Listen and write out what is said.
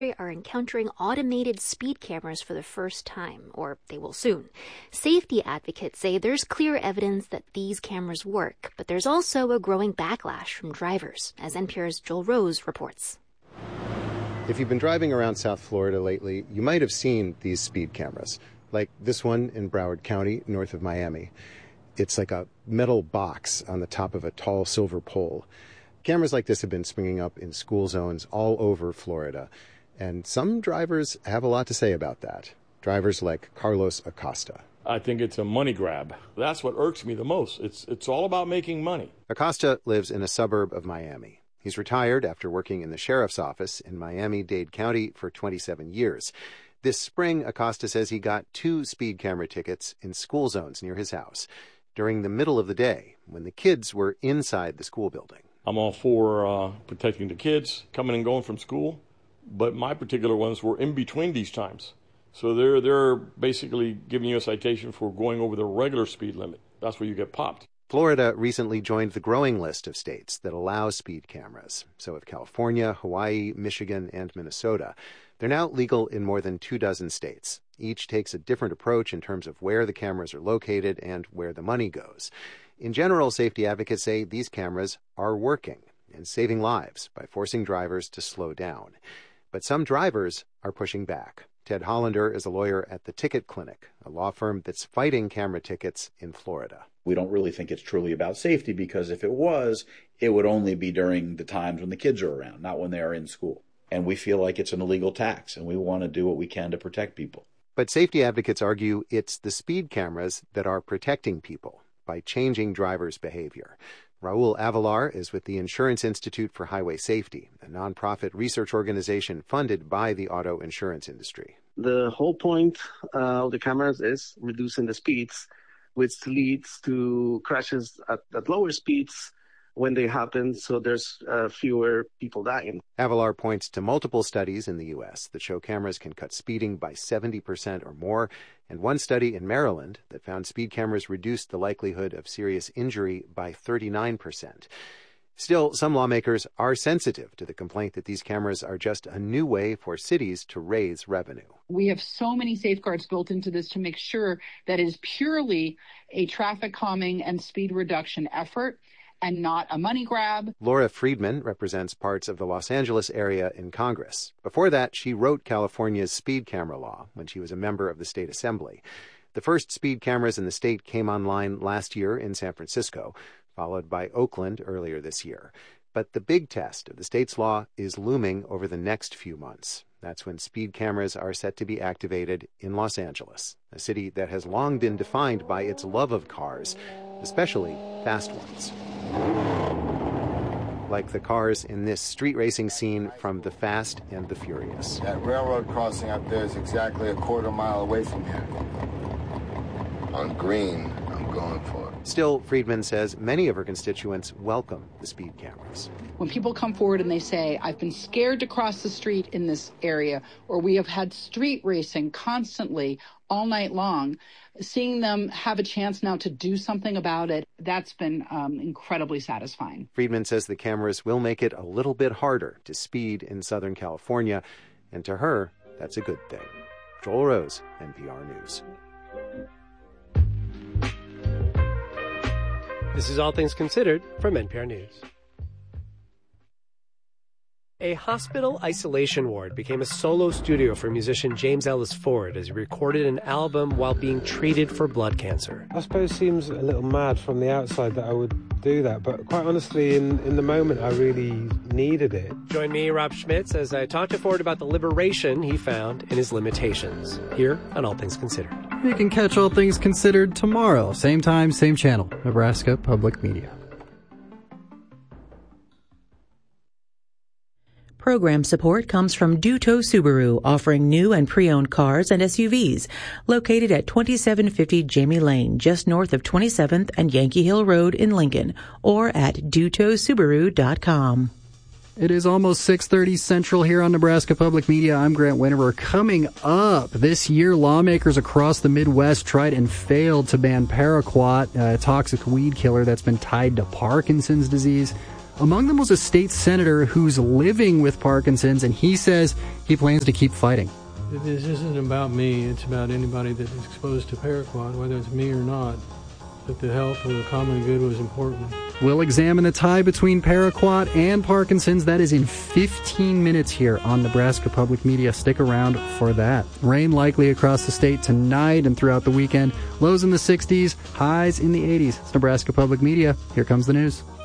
are encountering automated speed cameras for the first time, or they will soon. Safety advocates say there's clear evidence that these cameras work, but there's also a growing backlash from drivers, as NPR's Joel Rose reports. If you've been driving around South Florida lately, you might have seen these speed cameras, like this one in Broward County, north of Miami. It's like a metal box on the top of a tall silver pole. Cameras like this have been springing up in school zones all over Florida. And some drivers have a lot to say about that. Drivers like Carlos Acosta. I think it's a money grab. That's what irks me the most. It's all about making money. Acosta lives in a suburb of Miami. He's retired after working in the sheriff's office in Miami-Dade County for 27 years. This spring, Acosta says he got 2 speed camera tickets in school zones near his house during the middle of the day when the kids were inside the school building. I'm all for protecting the kids coming and going from school. But my particular ones were in between these times. So they're basically giving you a citation for going over the regular speed limit. That's where you get popped. Florida recently joined the growing list of states that allow speed cameras. So have California, Hawaii, Michigan, and Minnesota. They're now legal in more than 24 states. Each takes a different approach in terms of where the cameras are located and where the money goes. In general, safety advocates say these cameras are working and saving lives by forcing drivers to slow down. But some drivers are pushing back. Ted Hollander is a lawyer at the Ticket Clinic, a law firm that's fighting camera tickets in Florida. We don't really think it's truly about safety because if it was, it would only be during the times when the kids are around, not when they are in school. And we feel like it's an illegal tax, and we want to do what we can to protect people. But safety advocates argue it's the speed cameras that are protecting people by changing drivers' behavior. Raul Avalar is with the Insurance Institute for Highway Safety, a nonprofit research organization funded by the auto insurance industry. The whole point of the cameras is reducing the speeds, which leads to crashes at lower speeds when they happen, so there's fewer people dying. Avalar points to multiple studies in the U.S. that show cameras can cut speeding by 70% or more, and one study in Maryland that found speed cameras reduced the likelihood of serious injury by 39%. Still, some lawmakers are sensitive to the complaint that these cameras are just a new way for cities to raise revenue. We have so many safeguards built into this to make sure that it is purely a traffic calming and speed reduction effort and not a money grab. Laura Friedman represents parts of the Los Angeles area in Congress. Before that, she wrote California's speed camera law when she was a member of the state assembly. The first speed cameras in the state came online last year in San Francisco, followed by Oakland earlier this year. But the big test of the state's law is looming over the next few months. That's when speed cameras are set to be activated in Los Angeles, a city that has long been defined by its love of cars, especially fast ones. Like the cars in this street racing scene from The Fast and the Furious. That railroad crossing up there is exactly a quarter mile away from here. On green, I'm going for it. Still, Friedman says many of her constituents welcome the speed cameras. When people come forward and they say, I've been scared to cross the street in this area, or we have had street racing constantly all night long, seeing them have a chance now to do something about it, that's been incredibly satisfying. Friedman says the cameras will make it a little bit harder to speed in Southern California, and to her, that's a good thing. Joel Rose, NPR News. This is All Things Considered from NPR News. A hospital isolation ward became a solo studio for musician James Ellis Ford as he recorded an album while being treated for blood cancer. I suppose it seems a little mad from the outside that I would do that, but quite honestly, in the moment, I really needed it. Join me, Rob Schmitz, as I talk to Ford about the liberation he found in his limitations, here on All Things Considered. You can catch All Things Considered tomorrow, same time, same channel, Nebraska Public Media. Program support comes from Duto Subaru, offering new and pre-owned cars and SUVs, located at 2750 Jamie Lane, just north of 27th and Yankee Hill Road in Lincoln, or at dutosubaru.com. It is almost 6:30 Central here on Nebraska Public Media. I'm Grant Winterer. Coming up this year, lawmakers across the Midwest tried and failed to ban paraquat, a toxic weed killer that's been tied to Parkinson's disease. Among them was a state senator who's living with Parkinson's, and he says he plans to keep fighting. This isn't about me. It's about anybody that is exposed to paraquat, whether it's me or not. That the health or the common good was important. We'll examine the tie between paraquat and Parkinson's. That is in 15 minutes here on Nebraska Public Media. Stick around for that. Rain likely across the state tonight and throughout the weekend. Lows in the 60s, highs in the 80s. It's Nebraska Public Media. Here comes the news.